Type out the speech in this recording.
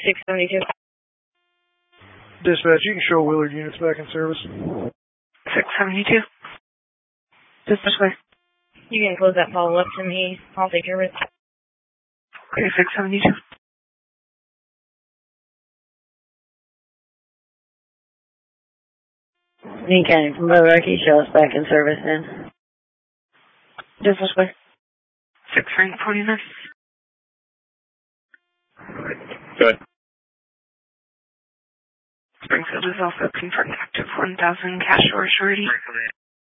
672. Dispatch, you can show Willard units back in service. 672. Dispatch, where? You can close that follow-up to me. I'll take care of it. Okay, 672. Lee County from Rocky, show us back in service then. Dispatch, where? 649. Good. Springfield is also confirmed active 1,000 cash or surety.